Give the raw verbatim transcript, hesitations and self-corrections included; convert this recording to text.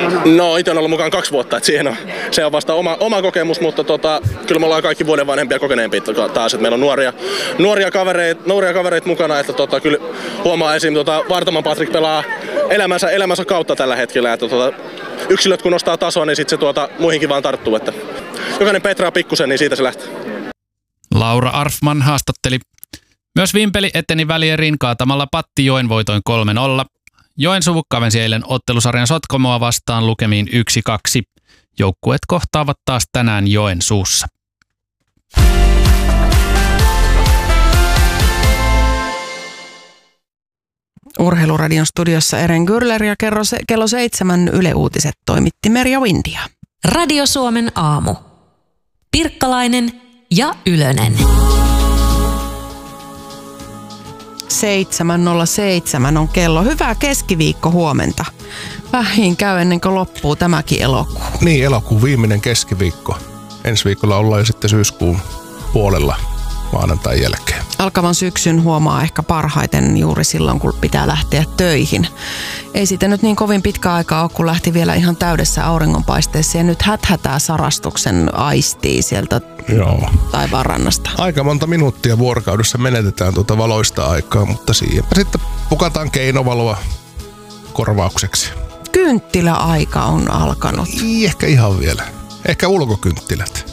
No, itse on ollut mukaan kaksi vuotta, että siihen on, se on vasta oma, oma kokemus, mutta tota, kyllä me ollaan kaikki vuoden vanhempia ja kokeneempia taas, että meillä on nuoria, nuoria, kavereita, nuoria kavereita mukana, että tota, kyllä huomaa esim. Tota, Vartaman Patrik pelaa elämänsä, elämänsä kautta tällä hetkellä, että tota, yksilöt kun nostaa tasoa, niin sitten se tuota, muihinkin vaan tarttuu, että jokainen petraa pikkusen, niin siitä se lähtee. Laura Arfman haastatteli. Myös Vimpeli eteni välieriin kaatamalla Patti Joen voitoin kolme nolla. Joensuu kavensi eilen ottelusarjan Sotkamoa vastaan lukemiin yksi kaksi. Joukkueet kohtaavat taas tänään Joensuussa. Urheiluradion studiossa Eren Gürler ja kello, se, kello seitsemän Yle Uutiset toimitti Merja Windia. Radio Suomen aamu. Pirkkalainen ja Ylönen. seitsemän nolla seitsemän on kello. Hyvää keskiviikko huomenta. Vähin käy ennen kuin loppuu tämäkin elokuu. Niin, elokuun viimeinen keskiviikko. Ensi viikolla ollaan jo sitten syyskuun puolella maanantain jälkeen. Alkavan syksyn huomaa ehkä parhaiten juuri silloin, kun pitää lähteä töihin. Ei siitä nyt niin kovin pitkä aikaa ole, kun lähti vielä ihan täydessä auringonpaisteessa ja nyt häthätää sarastuksen aistii sieltä Joo. taivaanrannasta. Aika monta minuuttia vuorokaudessa menetetään tuota valoista aikaa, mutta siihenpä sitten pukataan keinovaloa korvaukseksi. Kynttiläaika on alkanut. Ei ehkä ihan vielä. Ehkä ulkokynttilät.